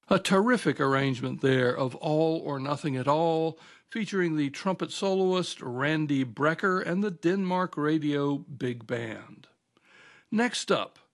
A terrific arrangement there of All or Nothing at All, featuring the trumpet soloist Randy Brecker and the Denmark Radio Big Band. Next up,